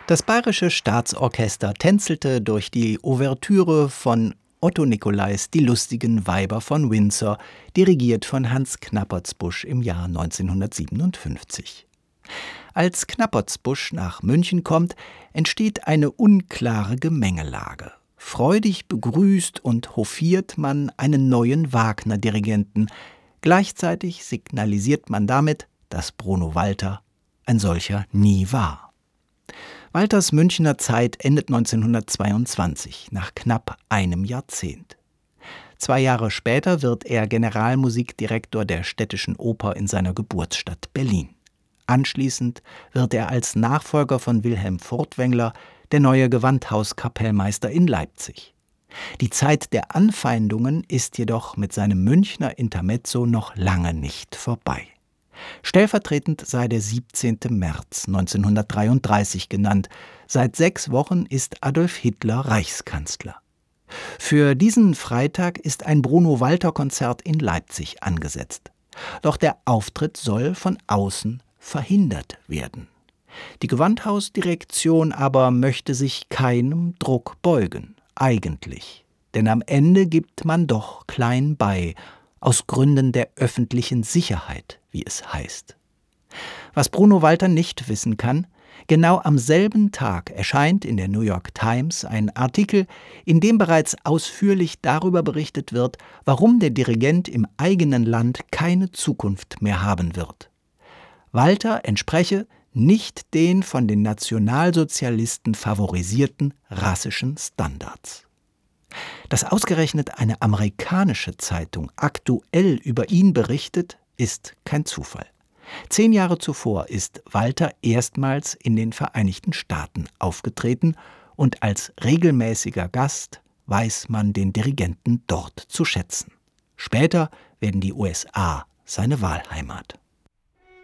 Das Bayerische Staatsorchester tänzelte durch die Ouvertüre von Otto Nicolais Die lustigen Weiber von Windsor, dirigiert von Hans Knappertsbusch im Jahr 1957. Als Knappertsbusch nach München kommt, entsteht eine unklare Gemengelage. Freudig begrüßt und hofiert man einen neuen Wagner-Dirigenten. Gleichzeitig signalisiert man damit, dass Bruno Walter ein solcher nie war. Walters Münchner Zeit endet 1922, nach knapp einem Jahrzehnt. 2 Jahre später wird er Generalmusikdirektor der Städtischen Oper in seiner Geburtsstadt Berlin. Anschließend wird er als Nachfolger von Wilhelm Furtwängler der neue Gewandhauskapellmeister in Leipzig. Die Zeit der Anfeindungen ist jedoch mit seinem Münchner Intermezzo noch lange nicht vorbei. Stellvertretend sei der 17. März 1933 genannt. Seit 6 Wochen ist Adolf Hitler Reichskanzler. Für diesen Freitag ist ein Bruno-Walter-Konzert in Leipzig angesetzt. Doch der Auftritt soll von außen verhindert werden. Die Gewandhausdirektion aber möchte sich keinem Druck beugen, eigentlich. Denn am Ende gibt man doch klein bei, aus Gründen der öffentlichen Sicherheit, wie es heißt. Was Bruno Walter nicht wissen kann: Genau am selben Tag erscheint in der New York Times ein Artikel, in dem bereits ausführlich darüber berichtet wird, warum der Dirigent im eigenen Land keine Zukunft mehr haben wird. Walter entspreche nicht den von den Nationalsozialisten favorisierten rassischen Standards. Dass ausgerechnet eine amerikanische Zeitung aktuell über ihn berichtet, ist kein Zufall. 10 Jahre zuvor ist Walter erstmals in den Vereinigten Staaten aufgetreten und als regelmäßiger Gast weiß man den Dirigenten dort zu schätzen. Später werden die USA seine Wahlheimat.